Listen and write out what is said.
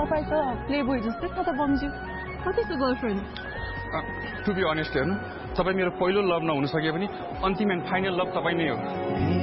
तपाईँ त प्लेबोय जस्तै छ त बमज्यू कतिको गर्लफ्रेन्ड टु बी अनेस्ट हेर्नु तपाईँ मेरो पहिलो लभ नहुन सके पनि अन्तिम एन्ड फाइनल लभ तपाईँ नै हो